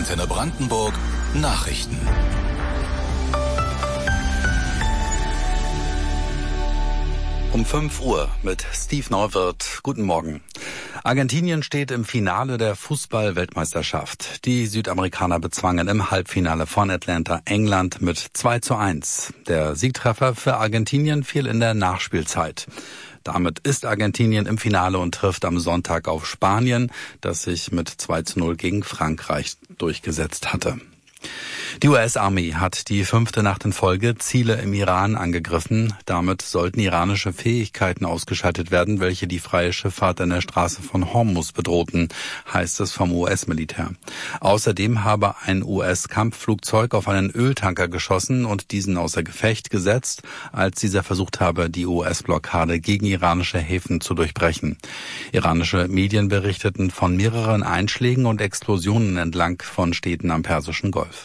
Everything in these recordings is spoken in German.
Antenne Brandenburg Nachrichten. Um 5 Uhr mit Steve Neuwirth. Guten Morgen. Argentinien steht im Finale der Fußball-Weltmeisterschaft. Die Südamerikaner bezwangen im Halbfinale von Atlanta England mit 2:1. Der Siegtreffer für Argentinien fiel in der Nachspielzeit. Damit ist Argentinien im Finale und trifft am Sonntag auf Spanien, das sich mit 2:0 gegen Frankreich durchgesetzt hatte. Die US-Armee hat die 5. Nacht in Folge Ziele im Iran angegriffen. Damit sollten iranische Fähigkeiten ausgeschaltet werden, welche die freie Schifffahrt an der Straße von Hormuz bedrohten, heißt es vom US-Militär. Außerdem habe ein US-Kampfflugzeug auf einen Öltanker geschossen und diesen außer Gefecht gesetzt, als dieser versucht habe, die US-Blockade gegen iranische Häfen zu durchbrechen. Iranische Medien berichteten von mehreren Einschlägen und Explosionen entlang von Städten am Persischen Golf.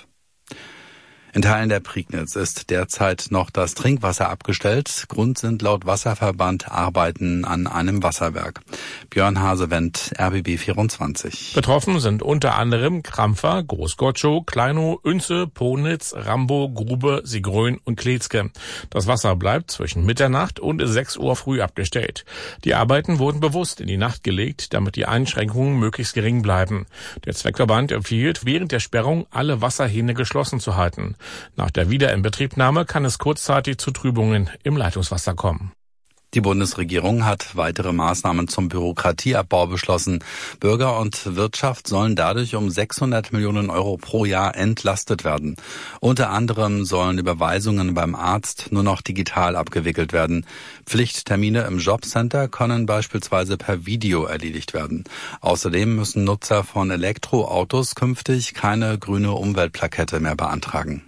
In Teilen der Prignitz ist derzeit noch das Trinkwasser abgestellt. Grund sind laut Wasserverband Arbeiten an einem Wasserwerk. Björn Hasewendt, RBB 24. Betroffen sind unter anderem Krampfer, Großgotschow, Kleinow,Ünze, Ponitz, Rambo, Grube, Sigrön und Kletzke. Das Wasser bleibt zwischen Mitternacht und 6 Uhr früh abgestellt. Die Arbeiten wurden bewusst in die Nacht gelegt, damit die Einschränkungen möglichst gering bleiben. Der Zweckverband empfiehlt, während der Sperrung alle Wasserhähne geschlossen zu halten. Nach der Wiederinbetriebnahme kann es kurzzeitig zu Trübungen im Leitungswasser kommen. Die Bundesregierung hat weitere Maßnahmen zum Bürokratieabbau beschlossen. Bürger und Wirtschaft sollen dadurch um 600 Millionen Euro pro Jahr entlastet werden. Unter anderem sollen Überweisungen beim Arzt nur noch digital abgewickelt werden. Pflichttermine im Jobcenter können beispielsweise per Video erledigt werden. Außerdem müssen Nutzer von Elektroautos künftig keine grüne Umweltplakette mehr beantragen.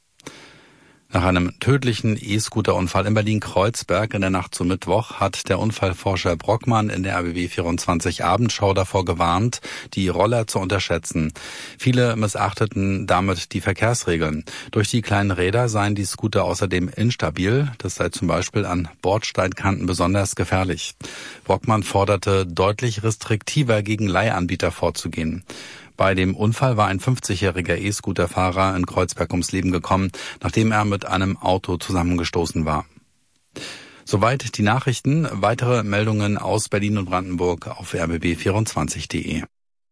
Nach einem tödlichen E-Scooter-Unfall in Berlin-Kreuzberg in der Nacht zum Mittwoch hat der Unfallforscher Brockmann in der RBB 24 Abendschau davor gewarnt, die Roller zu unterschätzen. Viele missachteten damit die Verkehrsregeln. Durch die kleinen Räder seien die Scooter außerdem instabil. Das sei zum Beispiel an Bordsteinkanten besonders gefährlich. Brockmann forderte, deutlich restriktiver gegen Leihanbieter vorzugehen. Bei dem Unfall war ein 50-jähriger E-Scooter-Fahrer in Kreuzberg ums Leben gekommen, nachdem er mit einem Auto zusammengestoßen war. Soweit die Nachrichten. Weitere Meldungen aus Berlin und Brandenburg auf rbb24.de.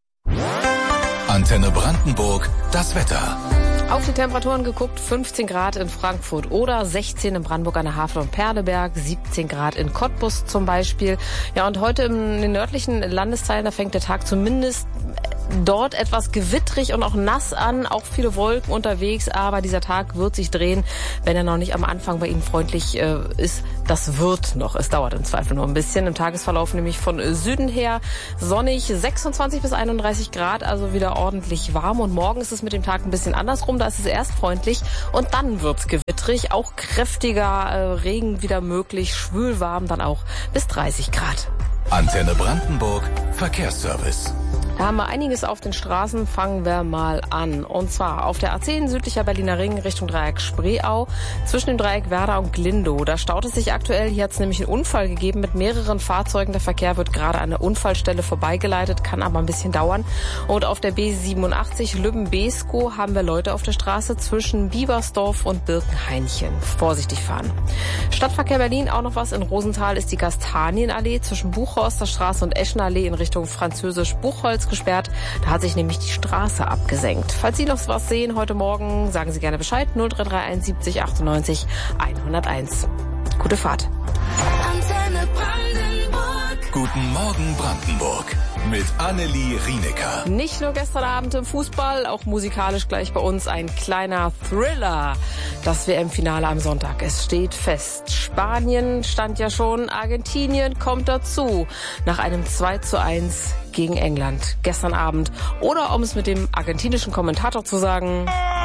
Antenne Brandenburg, das Wetter. Auf die Temperaturen geguckt, 15 Grad in Frankfurt oder 16 in Brandenburg an der Havel und Perleberg, 17 Grad in Cottbus zum Beispiel. Ja, und heute in den nördlichen Landesteilen, da fängt der Tag zumindest dort etwas gewittrig und auch nass an, auch viele Wolken unterwegs, aber dieser Tag wird sich drehen, wenn er noch nicht am Anfang bei Ihnen freundlich ist. Das wird noch, es dauert im Zweifel noch ein bisschen. Im Tagesverlauf nämlich von Süden her sonnig, 26 bis 31 Grad, also wieder ordentlich warm. Und morgen ist es mit dem Tag ein bisschen andersrum, da ist es erst freundlich und dann wird's gewittrig, auch kräftiger Regen wieder möglich, schwül warm dann auch bis 30 Grad. Antenne Brandenburg Verkehrsservice. Da haben wir einiges auf den Straßen, fangen wir mal an. Und zwar auf der A10 südlicher Berliner Ring Richtung Dreieck Spreeau, zwischen dem Dreieck Werder und Glindow. Da staut es sich aktuell, hier hat es nämlich einen Unfall gegeben mit mehreren Fahrzeugen. Der Verkehr wird gerade an der Unfallstelle vorbeigeleitet, kann aber ein bisschen dauern. Und auf der B87 Lübben-Beeskow haben wir Leute auf der Straße zwischen Biebersdorf und Birkenhainchen. Vorsichtig fahren. Stadtverkehr Berlin, auch noch was. In Rosenthal ist die Kastanienallee zwischen Buchhorster Straße und Eschenallee in Richtung Französisch-Buchholz gesperrt. Da hat sich nämlich die Straße abgesenkt. Falls Sie noch was sehen heute Morgen, sagen Sie gerne Bescheid. 0331 70 98 101. Gute Fahrt. Antenne Brandenburg. Guten Morgen Brandenburg mit Annelie Rienecker. Nicht nur gestern Abend im Fußball, auch musikalisch gleich bei uns ein kleiner Thriller. Das WM-Finale am Sonntag. Es steht fest. Spanien stand ja schon, Argentinien kommt dazu. Nach einem 2:1 gegen England gestern Abend. Oder um es mit dem argentinischen Kommentator zu sagen: